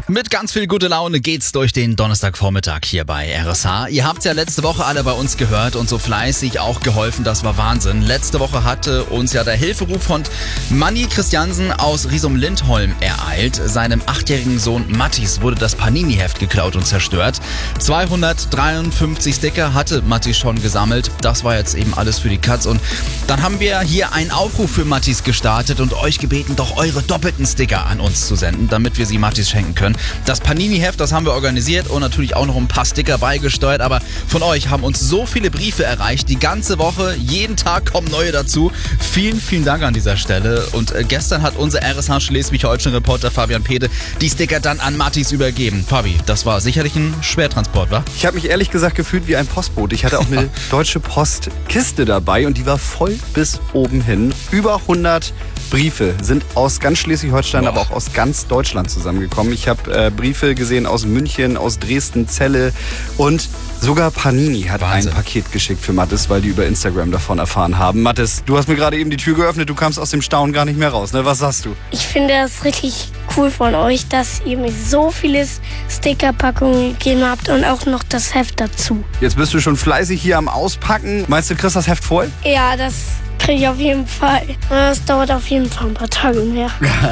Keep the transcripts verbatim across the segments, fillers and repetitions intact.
Mit ganz viel gute Laune geht's durch den Donnerstagvormittag hier bei R S H. Ihr habt's ja letzte Woche alle bei uns gehört und so fleißig auch geholfen, das war Wahnsinn. Letzte Woche hatte uns ja der Hilferuf von Manni Christiansen aus Riesum-Lindholm ereilt. Seinem achtjährigen Sohn Mattis wurde das Panini-Heft geklaut und zerstört. zweihundertdreiundfünfzig Sticker hatte Mattis schon gesammelt. Das war jetzt eben alles für die Katz. Und dann haben wir hier einen Aufruf für Mattis gestartet und euch gebeten, doch eure doppelten Sticker an uns zu senden, damit wir sie Mattis schenken können. Das Panini-Heft, das haben wir organisiert und natürlich auch noch ein paar Sticker beigesteuert, aber von euch haben uns so viele Briefe erreicht, die ganze Woche, jeden Tag kommen neue dazu. Vielen, vielen Dank an dieser Stelle und äh, gestern hat unser R S H Schleswig-Holstein-Reporter Fabian Pede die Sticker dann an Mattis übergeben. Fabi, das war sicherlich ein Schwertransport, wa? Ich habe mich ehrlich gesagt gefühlt wie ein Postbote. Ich hatte auch eine Deutsche Post-Kiste dabei und die war voll bis oben hin. Über hundert Briefe sind aus ganz Schleswig-Holstein, Boah. aber auch aus ganz Deutschland zusammengekommen. Ich habe äh, Briefe gesehen aus München, aus Dresden, Celle und sogar Panini hat Wahnsinn. ein Paket geschickt für Mathis, weil die über Instagram davon erfahren haben. Mathis, du hast mir gerade eben die Tür geöffnet, du kamst aus dem Staunen gar nicht mehr raus, ne? Was sagst du? Ich finde das richtig cool von euch, dass ihr mir so viele Stickerpackungen gegeben habt und auch noch das Heft dazu. Jetzt bist du schon fleißig hier am Auspacken. Meinst du, kriegst das Heft voll? Ja, das kriege ich auf jeden Fall. Das dauert auf jeden Fall ein paar Tage mehr.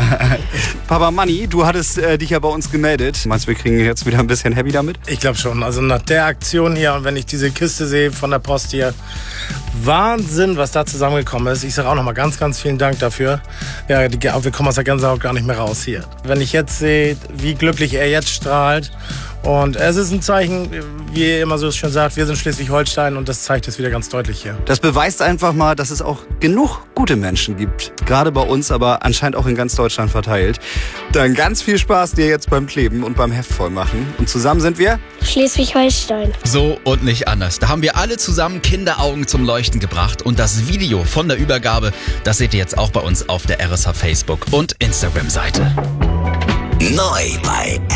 Papa Manni, du hattest äh, dich ja bei uns gemeldet. Meinst du, wir kriegen jetzt wieder ein bisschen happy damit? Ich glaube schon. Also nach der Aktion hier und wenn ich diese Kiste sehe von der Post hier, Wahnsinn, was da zusammengekommen ist. Ich sage auch nochmal ganz, ganz vielen Dank dafür. Ja, die, wir kommen aus der Gänsehaut gar nicht mehr raus hier. Wenn ich jetzt sehe, wie glücklich er jetzt strahlt. Und es ist ein Zeichen, wie ihr immer so schön sagt, wir sind Schleswig-Holstein und das zeigt es wieder ganz deutlich hier. Das beweist einfach mal, dass es auch genug gute Menschen gibt. Gerade bei uns, aber anscheinend auch in ganz Deutschland verteilt. Dann ganz viel Spaß dir jetzt beim Kleben und beim Heft vollmachen. Und zusammen sind wir Schleswig-Holstein. So und nicht anders. Da haben wir alle zusammen Kinderaugen zum Leuchten gebracht und das Video von der Übergabe, das seht ihr jetzt auch bei uns auf der R S H Facebook- und Instagram-Seite. Neu bei